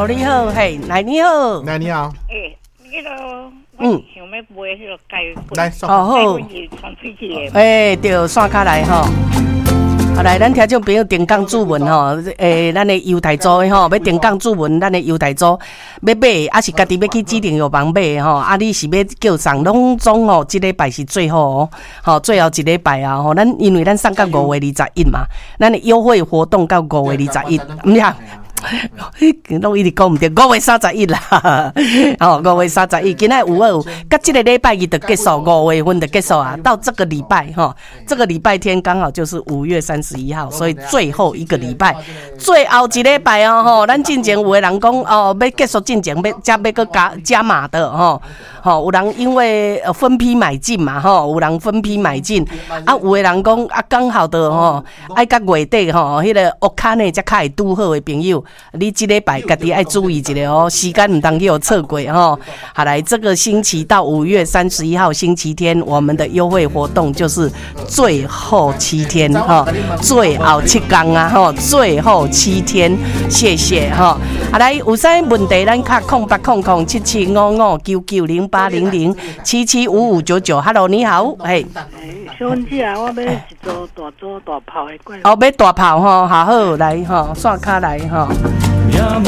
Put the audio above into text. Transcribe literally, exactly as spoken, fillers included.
Hello， 你好，嘿，来你好， 来你好， 诶，迄个嗯， 想要买迄个芥粉， 来， 哦好， 传出去的， 诶，对，线卡来吼。好来，咱听众朋友定岗注文吼，诶，咱的犹太州的吼，要定岗注文，咱的犹太州要买，还是家己要去指定药房买吼，啊，你是要叫送，拢总吼，即礼拜是最后哦，吼，最后一礼拜啊，吼，咱因为咱送到五月二十一嘛，咱的优惠活动到五月二十一，唔呀。拢一直讲唔对，五月三十一啦，哦，五月三十一，今仔有啊有，甲这个礼拜一就结束，五月份就结束啊，到这个礼拜哈，这个礼拜天刚好就是五月三十一号，所以最后一个礼拜，最后一礼拜哦吼，咱进前有的人讲哦，要结束进前要加要个加加码的吼，吼有人因为分批买进嘛吼，有人分批买进，啊有的人讲啊刚好的吼，爱到月底吼，迄个乌卡呢才较会拄好的朋友。你这礼拜家己要注意一下哦，时间唔当去有错过哦。好来，这个星期到五月三十一号星期天，我们的优惠活动就是最后七天哈，最后七天啊哈，最后七天，谢谢哈。好来，有啥问题咱卡空八空空七七五五九九零八零零七七五五九九。Hello， 你好，嘿。 小文姐啊，我要一组大组大炮的怪。 哦，要大炮吼，好好来吼，线卡来吼。